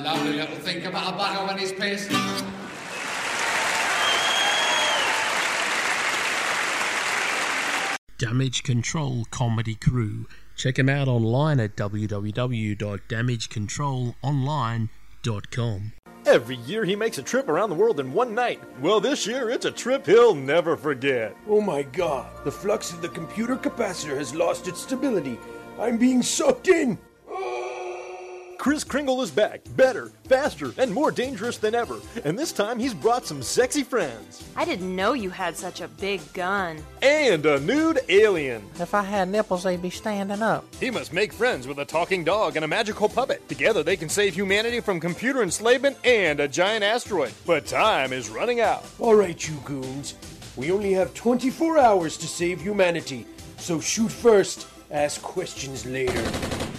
Lovely little think about a bugger when he's pissed. Damage Control Comedy Crew. Check him out online at www.damagecontrolonline.com. Every year he makes a trip around the world in one night. Well, this year it's a trip he'll never forget. Oh my god, the flux of the computer capacitor has lost its stability. I'm being sucked in. Kris Kringle is back, better, faster, and more dangerous than ever. And this time he's brought some sexy friends. I didn't know you had such a big gun. And a nude alien. If I had nipples, they'd be standing up. He must make friends with a talking dog and a magical puppet. Together they can save humanity from computer enslavement and a giant asteroid. But time is running out. All right, you goons. We only have 24 hours to save humanity. So shoot first, ask questions later.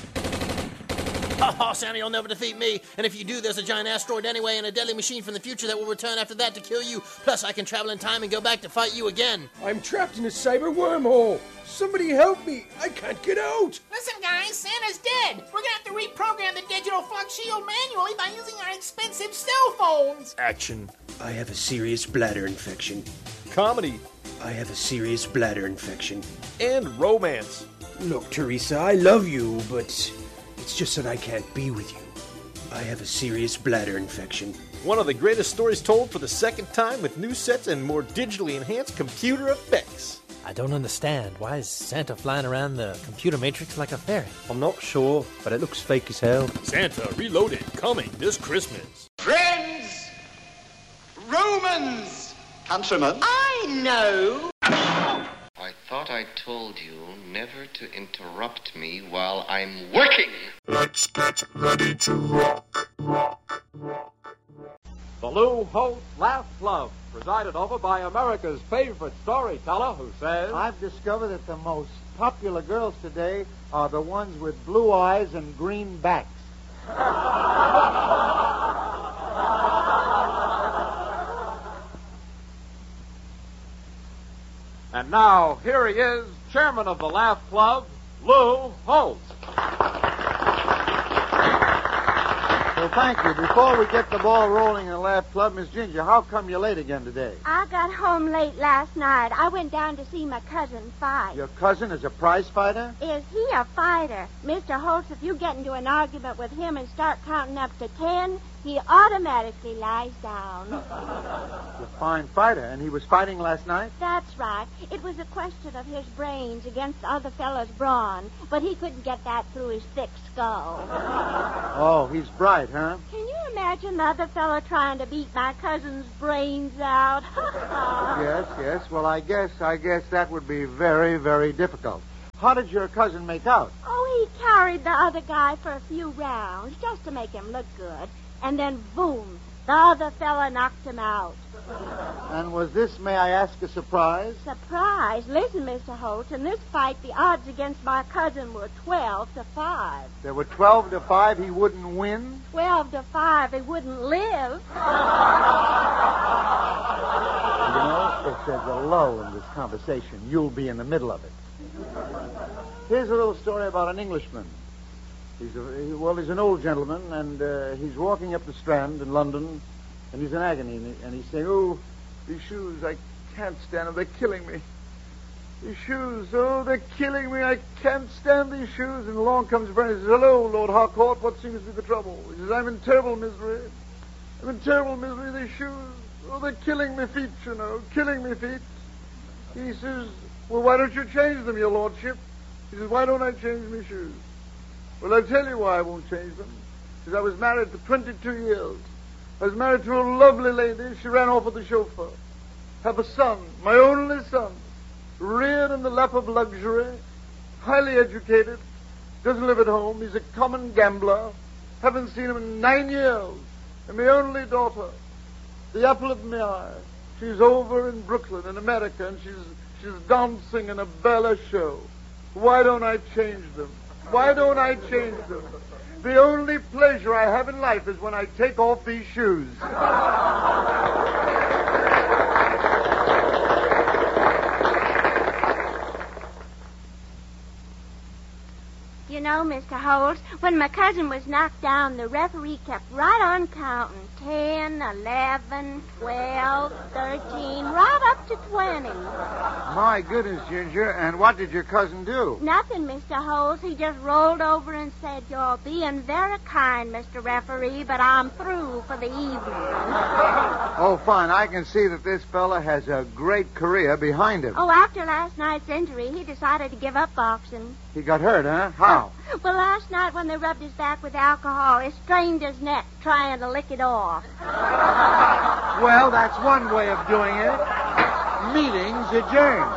Oh, Santa, you'll never defeat me. And if you do, there's a giant asteroid anyway and a deadly machine from the future that will return after that to kill you. Plus, I can travel in time and go back to fight you again. I'm trapped in a cyber wormhole. Somebody help me. I can't get out. Listen, guys, Santa's dead. We're gonna have to reprogram the digital flux shield manually by using our expensive cell phones. Action. I have a serious bladder infection. Comedy. I have a serious bladder infection. And romance. Look, Teresa, I love you, but it's just that I can't be with you. I have a serious bladder infection. One of the greatest stories told for the second time with new sets and more digitally enhanced computer effects. I don't understand. Why is Santa flying around the computer matrix like a fairy? I'm not sure, but it looks fake as hell. Santa Reloaded, coming this Christmas. Friends! Romans! Countrymen? I know! I thought I told you never to interrupt me while I'm working. Let's get ready to rock. The Lou Holtz Laugh Club, presided over by America's favorite storyteller who says, I've discovered that the most popular girls today are the ones with blue eyes and green backs. And now, here he is, chairman of the Laugh Club, Lou Holtz. Well, thank you. Before we get the ball rolling in the Laugh Club, Miss Ginger, how come you're late again today? I got home late last night. I went down to see my cousin fight. Your cousin is a prize fighter? Is he a fighter? Mr. Holtz, if you get into an argument with him and start counting up to 10, he automatically lies down. He's a fine fighter, and he was fighting last night? That's right. It was a question of his brains against the other fellow's brawn, but he couldn't get that through his thick skull. Oh, he's bright, huh? Can you imagine the other fellow trying to beat my cousin's brains out? Yes. Well, I guess that would be very, very difficult. How did your cousin make out? Oh, he carried the other guy for a few rounds just to make him look good. And then, boom, the other fella knocked him out. And was this, may I ask, a surprise? Surprise? Listen, Mr. Holt, in this fight, the odds against my cousin were 12-5. There were 12-5, he wouldn't win? 12-5, he wouldn't live. You know, if there's a lull in this conversation, you'll be in the middle of it. Here's a little story about an Englishman. He's an old gentleman, and he's walking up the Strand in London, and he's in agony, and he's saying, oh, these shoes, I can't stand them, they're killing me. These shoes, oh, they're killing me, I can't stand these shoes. And along comes Brennan and says, hello, Lord Harcourt, what seems to be the trouble? He says, I'm in terrible misery. These shoes, oh, they're killing me feet, you know, killing me feet. He says, well, why don't you change them, your lordship? He says, why don't I change my shoes? Well, I'll tell you why I won't change them. Because I was married for 22 years. I was married to a lovely lady. She ran off with the chauffeur. Have a son, my only son, reared in the lap of luxury, highly educated, doesn't live at home. He's a common gambler. Haven't seen him in 9 years. And my only daughter, the apple of my eye. She's over in Brooklyn, in America, and she's dancing in a ballet show. Why don't I change them? Why don't I change them? The only pleasure I have in life is when I take off these shoes. You know, Mr. Holt, when my cousin was knocked down, the referee kept right on counting. 10, 11, 12, 13, right up to 20. My goodness, Ginger. And what did your cousin do? Nothing, Mr. Holt. He just rolled over and said, "You're being very kind, Mr. Referee, but I'm through for the evening." Oh, fine. I can see that this fella has a great career behind him. Oh, after last night's injury, he decided to give up boxing. He got hurt, huh? How? Well, last night when they rubbed his back with alcohol, it strained his neck trying to lick it off. Well, that's one way of doing it. Meeting's adjourned.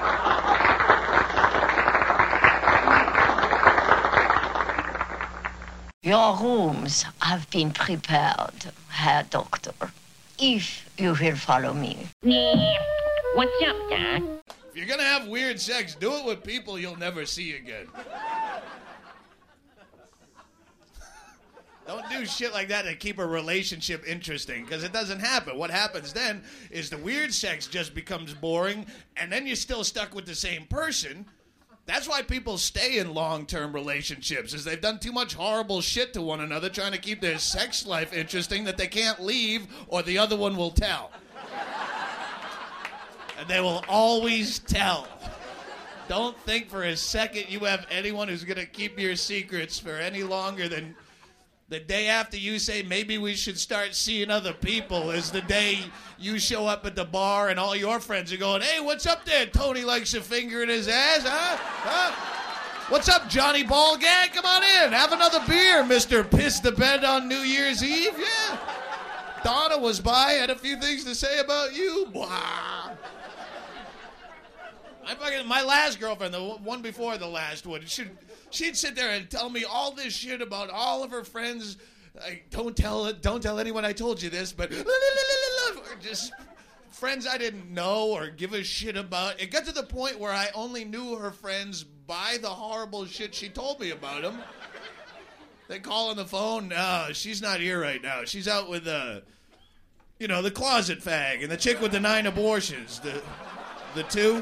Your rooms have been prepared, Herr Doctor, if you will follow me. What's up, Doc? If you're gonna have weird sex, do it with people you'll never see again. Don't do shit like that to keep a relationship interesting, because it doesn't happen. What happens then is the weird sex just becomes boring, and then you're still stuck with the same person. That's why people stay in long-term relationships, is they've done too much horrible shit to one another trying to keep their sex life interesting that they can't leave or the other one will tell. And they will always tell. Don't think for a second you have anyone who's going to keep your secrets for any longer than the day after you say, maybe we should start seeing other people, is the day you show up at the bar and all your friends are going, "Hey, what's up there? Tony likes a finger in his ass, huh? What's up, Johnny Ballgag? Come on in. Have another beer, Mr. Piss the Bed on New Year's Eve." Yeah. Donna was by, had a few things to say about you. Blah. My last girlfriend, the one before the last one, she'd sit there and tell me all this shit about all of her friends. Like, don't tell anyone I told you this, but just friends I didn't know or give a shit about. It got to the point where I only knew her friends by the horrible shit she told me about them. They call on the phone. No, she's not here right now. She's out with the closet fag and the chick with the 9 abortions. The two.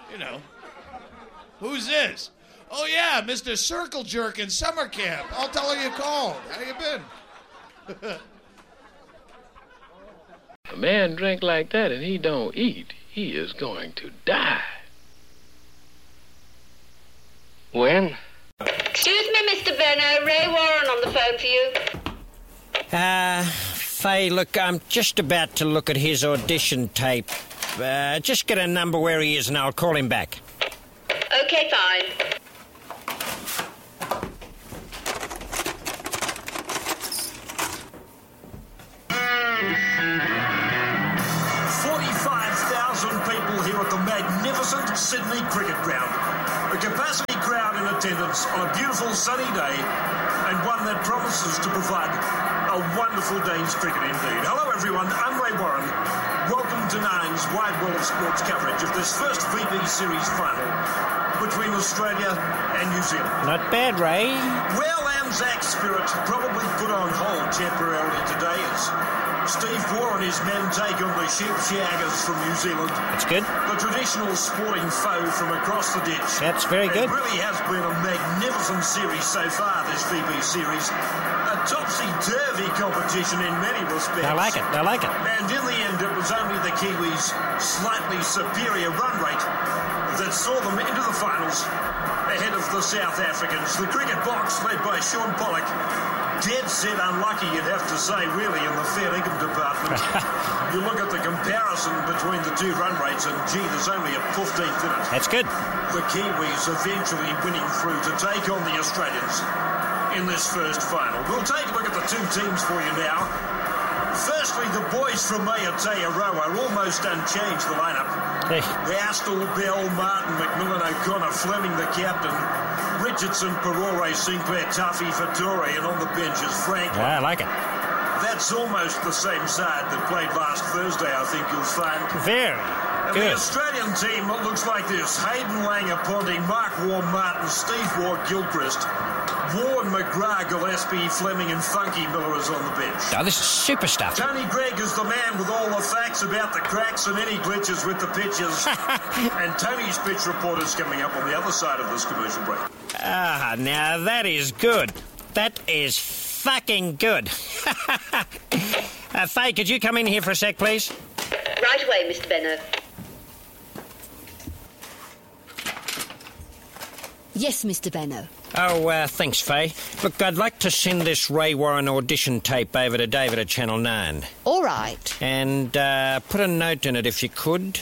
Who's this? Oh, yeah, Mr. Circle Jerk in summer camp. I'll tell her you called. How you been? A man drink like that and he don't eat, he is going to die. When? Excuse me, Mr. Benno. Ray Warren on the phone for you. Faye, look, I'm just about to look at his audition tape. Just get a number where he is and I'll call him back. Okay, fine. People here at the magnificent Sydney Cricket Ground. A capacity crowd in attendance on a beautiful sunny day, and one that promises to provide a wonderful day's cricket indeed. Hello everyone, I'm Ray Warren. Welcome to Nine's Wide World of Sports coverage of this first VB Series final between Australia and New Zealand. Not bad, Ray. Well, Anzac Spirit probably put on hold temporarily today as Steve Waugh and his men take on the Sheep Shaggers from New Zealand. That's good. The traditional sporting foe from across the ditch. That's very good. It really has been a magnificent series so far, this VB series. A topsy-turvy competition in many respects. I like it. And in the end, it was only the Kiwis' slightly superior run rate that saw them into the finals ahead of the South Africans. The cricket box, led by Sean Pollock, dead set unlucky, you'd have to say, really, in the fair income department. You look at the comparison between the two run rates, and gee, there's only a 15th in it. That's good. The Kiwis eventually winning through to take on the Australians in this first final. We'll take a look at the two teams for you now. Firstly, the boys from Aotearoa almost unchanged the lineup. Hey. Astle, Bell, Martin, McMillan, O'Connor, Fleming the captain, Richardson, Perore, Sinclair, Tuffy, Fattori, and on the bench is Franklin. I like it. That's almost the same side that played last Thursday, I think you'll find. Very and good. The Australian team looks like this. Hayden Langer, Ponting, Mark Waugh, Martin, Steve Waugh, Gilchrist, Waugh and McGrath, Gillespie, Fleming and Funky Miller is on the bench. Oh, this is super stuff. Tony Gregg is the man with all the facts about the cracks and any glitches with the pitches. And Tony's pitch report is coming up on the other side of this commercial break. Ah, now that is good. That is fucking good. Faye, could you come in here for a sec, please? Right away, Mr. Benno. Yes, Mr. Benno. Oh, thanks, Faye. Look, I'd like to send this Ray Warren audition tape over to David at Channel 9. All right. And put a note in it if you could.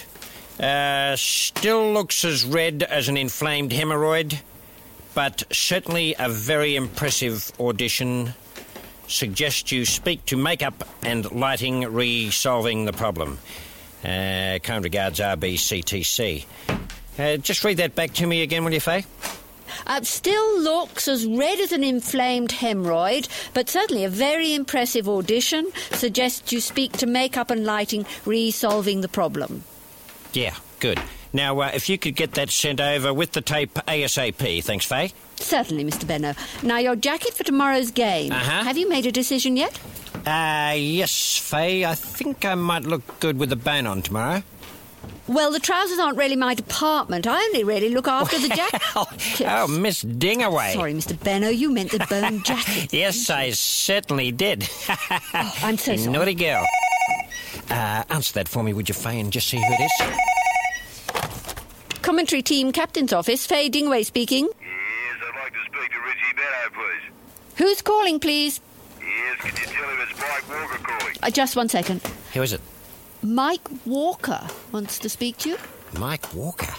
Still looks as red as an inflamed hemorrhoid, but certainly a very impressive audition. Suggest you speak to Makeup and Lighting, resolving the problem. Kind regards, RBCTC. Just read that back to me again, will you, Faye? Still looks as red as an inflamed hemorrhoid, but certainly a very impressive audition. Suggest you speak to Makeup and Lighting, resolving the problem. Yeah, good. Now, if you could get that sent over with the tape ASAP, thanks, Faye. Certainly, Mr. Benno. Now, your jacket for tomorrow's game. Uh-huh. Have you made a decision yet? Yes, Faye. I think I might look good with the bone on tomorrow. Well, the trousers aren't really my department. I only really look after the jacket. Oh, Miss Dingaway. Sorry, Mr. Benno, you meant the bone jacket. Yes, I certainly did. Oh, I'm so sorry. Naughty girl. Answer that for me, would you, Faye, and just see who it is? Commentary team, Captain's office. Faye Dingaway speaking. Yes, I'd like to speak to Richie Benno, please. Who's calling, please? Yes, can you tell him it's Mike Walker calling? Just 1 second. Who is it? Mike Walker wants to speak to you. Mike Walker?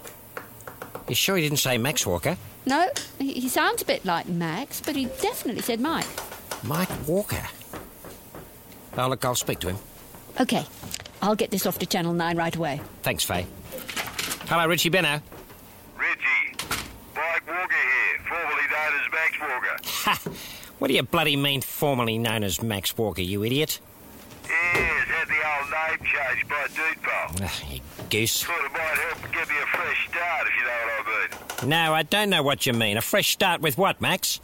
You sure he didn't say Max Walker? No, he sounds a bit like Max, but he definitely said Mike. Mike Walker? Oh, look, I'll speak to him. OK. I'll get this off to Channel 9 right away. Thanks, Faye. Hello, Richie Benno. Richie, Mike Walker here, formerly known as Max Walker. Ha! What do you bloody mean, formerly known as Max Walker, you idiot? Yes, had the old name changed by Deedpole. You goose. Thought it might help give me a fresh start, if you know what I mean. No, I don't know what you mean. A fresh start with what, Max?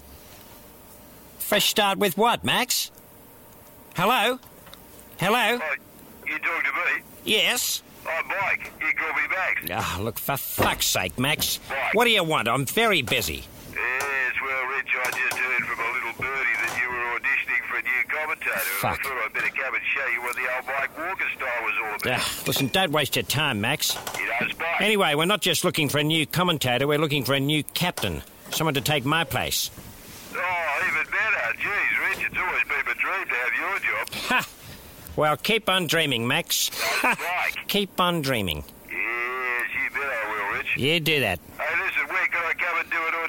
Fresh start with what, Max? Hello? Hello? Oh, you talking to me? Yes? I'm Mike. You call me Max. Oh, look, for fuck's sake, Max. Mike. What do you want? I'm very busy. Yes, well, Rich, I just heard from a little birdie that you were auditioning for a new commentator. Fuck. And I thought I'd better come and show you what the old Mike Walker style was all about. Listen, don't waste your time, Max. You know, Mike. Anyway, we're not just looking for a new commentator, we're looking for a new captain. Someone to take my place. Oh, even better. Jeez, Rich, it's always been my dream to have your job. Ha! Well, keep on dreaming, Max. Mike. Keep on dreaming. Yes, you bet I will, Rich. You do that. Hey, listen, where can I come and do an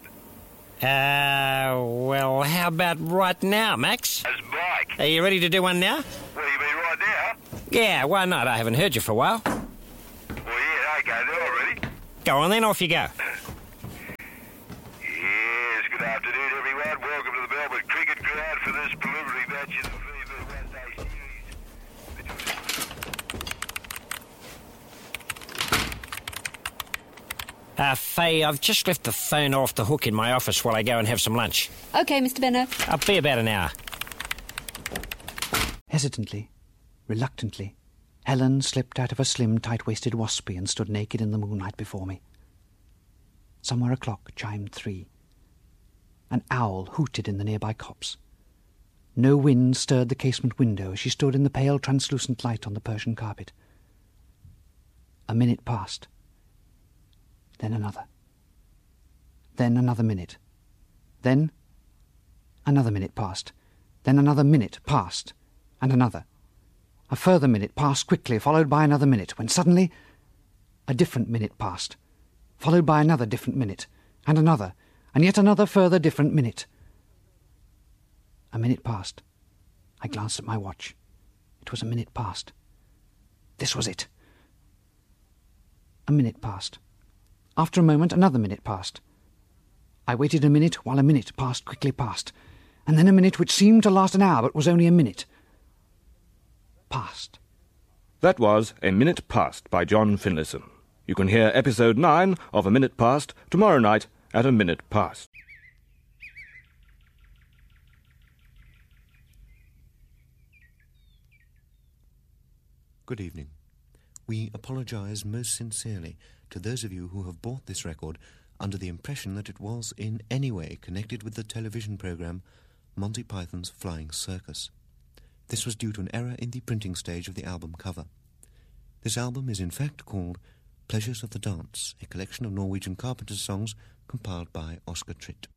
audition? Well, how about right now, Max? As Mike. Are you ready to do one now? What do you mean, right now? Yeah, why not? I haven't heard you for a while. Well, yeah, okay, now I'm ready. Go on then, off you go. Yes, good afternoon, everyone. Welcome to the Melbourne Cricket Ground for this preliminary match in the FIFA One-Day Series. Faye, I've just left the phone off the hook in my office while I go and have some lunch. OK, Mr. Benno. I'll be about an hour. Hesitantly, reluctantly, Helen slipped out of a slim, tight-waisted waspie and stood naked in the moonlight before me. Somewhere a clock chimed 3. An owl hooted in the nearby copse. No wind stirred the casement window as she stood in the pale, translucent light on the Persian carpet. A minute passed. Then another. Then another minute. Then another minute passed. Then another minute passed. And another. A further minute passed quickly, followed by another minute, when suddenly a different minute passed, followed by another different minute, and another, and yet another further different minute. A minute passed. I glanced at my watch. It was a minute past. This was it. A minute passed. After a moment, another minute passed. I waited a minute while a minute quickly passed, and then a minute which seemed to last an hour but was only a minute. Passed. That was A Minute Past by John Finlayson. You can hear episode 9 of A Minute Past tomorrow night at a minute past. Good evening. We apologise most sincerely to those of you who have bought this record under the impression that it was in any way connected with the television program Monty Python's Flying Circus. This was due to an error in the printing stage of the album cover. This album is in fact called Pleasures of the Dance, a collection of Norwegian Carpenters songs compiled by Oscar Tritt.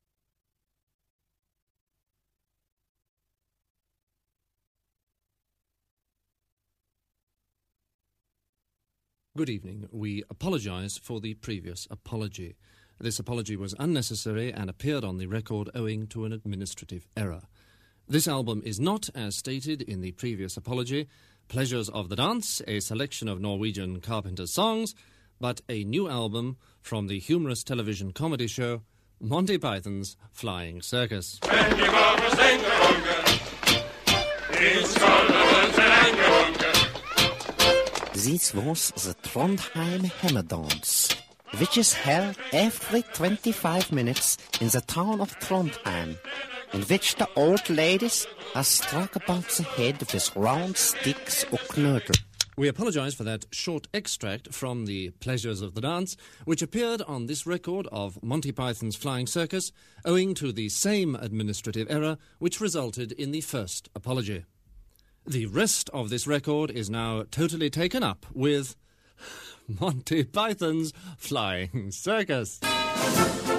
Good evening. We apologise for the previous apology. This apology was unnecessary and appeared on the record owing to an administrative error. This album is not, as stated in the previous apology, Pleasures of the Dance, a selection of Norwegian Carpenters songs, but a new album from the humorous television comedy show Monty Python's Flying Circus. This was the Trondheim Hammer Dance, which is held every 25 minutes in the town of Trondheim, in which the old ladies are struck about the head with round sticks or knödel. We apologise for that short extract from the Pleasures of the Dance, which appeared on this record of Monty Python's Flying Circus, owing to the same administrative error which resulted in the first apology. The rest of this record is now totally taken up with Monty Python's Flying Circus.